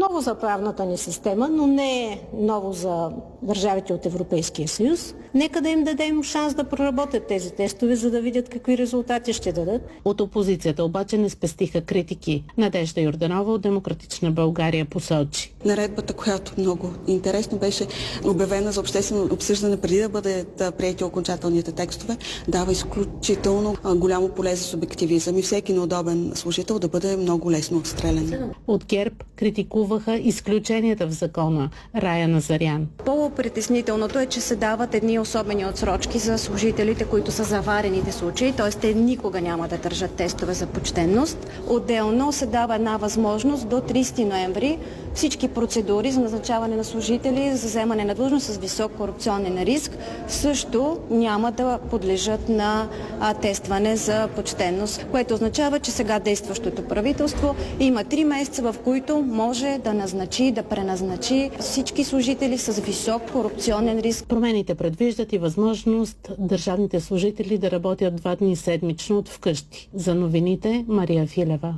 ново за правната ни система, но не е ново за държавите от Европейския съюз. Нека да им дадем шанс да проработят тези тестове, за да видят какви резултати ще дадат. От опозицията обаче не спестиха критики. Надежда Йорданова от Демократична България посочи. Наредбата, която много интересно беше обявена за обществено обсъждане преди да бъдат приети окончателните текстове, дава изключително голямо поле за субективизъм и всеки неудобен служител да бъде много лесно отстрелян. От ГЕРБ критикуваха изключенията в закона. Рая Назарян. По-притеснителното е, че се дават едни особени отсрочки за служителите, които са заварените случаи, т.е. те никога няма да държат тестове за почтенност. Отделно се дава една възможност до 30 ноември всички процедури за назначаване на служители за вземане на длъжност с висок корупционен риск също няма да подлежат на тестване за почтенност, което означава, че сега действащото правителство има 3 месеца, в които може да назначи, да преназначи всички служители с висок корупционен риск. Промените предвиждат и възможност държавните служители да работят 2 дни седмично от вкъщи. За новините Мария Филева.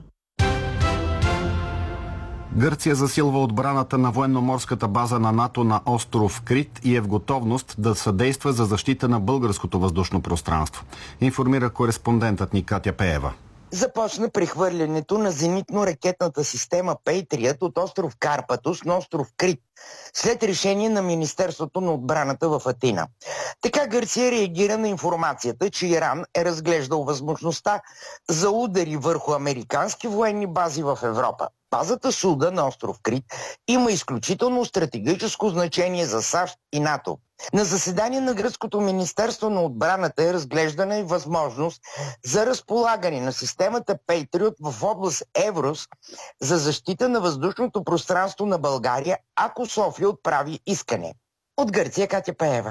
Гърция засилва отбраната на военноморската база на НАТО на остров Крит и е в готовност да съдейства за защита на българското въздушно пространство. Информира кореспондентът ни Катя Пеева. Започна прехвърлянето на зенитно-ракетната система Patriot от остров Карпатос на остров Крит, след решение на Министерството на отбраната в Атина. Така Гърция реагира на информацията, че Иран е разглеждал възможността за удари върху американски военни бази в Европа. Базата Суда на остров Крит има изключително стратегическо значение за САЩ и НАТО. На заседание на гръцкото Министерство на отбраната е разглеждана и възможност за разполагане на системата Patriot в област Еврос за защита на въздушното пространство на България, ако София отправи искане. От Гърция Катя Пеева.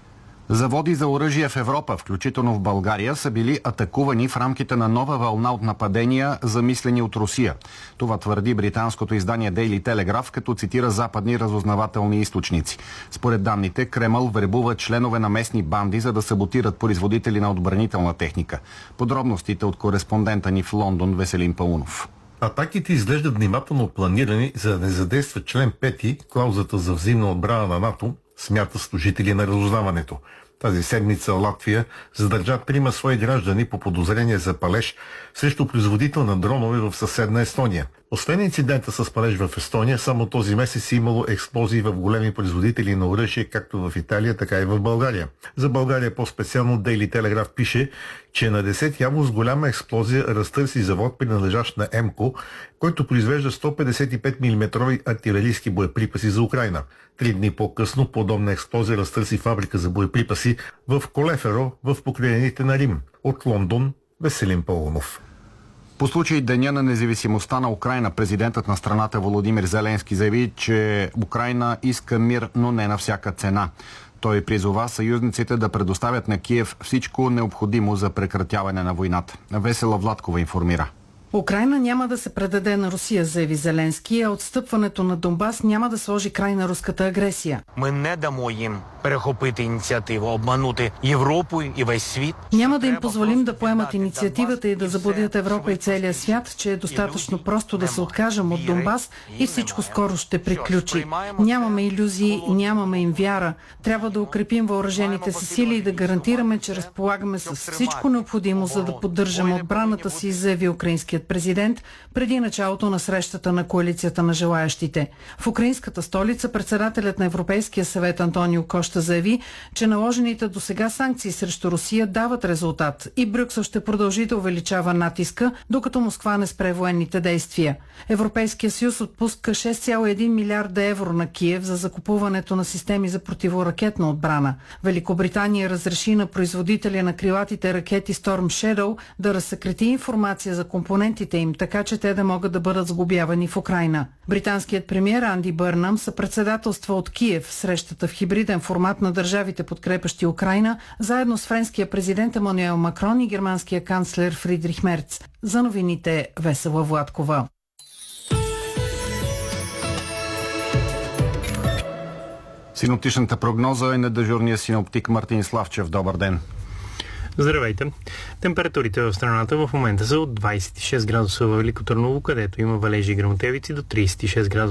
Заводи за оръжие в Европа, включително в България, са били атакувани в рамките на нова вълна от нападения, замислени от Русия. Това твърди британското издание Daily Telegraph, като цитира западни разузнавателни източници. Според данните, Кремъл вербува членове на местни банди, за да саботират производители на отбранителна техника. Подробностите от кореспондента ни в Лондон Веселин Паунов. Атаките изглеждат внимателно планирани, за да не задейства член 5, клаузата за взаимна отбрана на НАТО, смята служители на разузнаването. Тази седмица Латвия задържа 3 свои граждани по подозрение за палеж срещу производител на дронове в съседна Естония. Освен инцидента с палеж в Естония, само този месец е имало експлозии в големи производители на оръжие, както в Италия, така и в България. За България по-специално Daily Telegraph пише, че на 10 август голяма експлозия разтърси завод, принадлежащ на МКО, който произвежда 155 мм артилерийски боеприпаси за Украйна. 3 дни по-късно подобна експлозия разтърси фабрика за боеприпаси в Колеферо, в покрайнините на Рим. От Лондон Веселин Паунов. По случай Деня на независимостта на Украйна, президентът на страната Володимир Зеленски заяви, че Украйна иска мир, но не на всяка цена. Той призова съюзниците да предоставят на Киев всичко необходимо за прекратяване на войната. Весела Владкова информира. Украйна няма да се предаде на Русия, заяви Зеленски, а отстъпването на Донбас няма да сложи край на руската агресия. Ми не дамо їм перехопити ініціативу, обманути Європу і весь світ. Няма да им позволим да поемат инициативата и да заблудят Европа и целия свят, че е достатъчно просто да се откажем от Донбас и всичко скоро ще приключи. Нямаме илюзии, нямаме им вяра. Трябва да укрепим въоръжените си сили и да гарантираме, че разполагаме с всичко необходимо, за да поддържаме отбраната си, заяви украинският президент преди началото на срещата на коалицията на желаящите. В украинската столица председателят на Европейския съвет Антонио Кошта заяви, че наложените досега санкции срещу Русия дават резултат и Брюксел ще продължи да увеличава натиска, докато Москва не спре военните действия. Европейския съюз отпуска 6,1 милиарда евро на Киев за закупуването на системи за противоракетна отбрана. Великобритания разреши на производителя на крилатите ракети Storm Shadow да разсекрети информация за компонентите им, така че те да могат да бъдат сглобявани в Украйна. Британският премиер Анди Бърнам съпредседателства от Киев срещата в хибриден формат на държавите, подкрепящи Украйна, заедно с френския президент Емануел Макрон и германския канцлер Фридрих Мерц. За новините Весела Владкова. Синоптичната прогноза е на дежурния синоптик Мартин Славчев. Добър ден! Здравейте! Температурите в страната в момента са от 26 градуса във Велико Търново, където има валежи и гръмотевици, до 36 градуса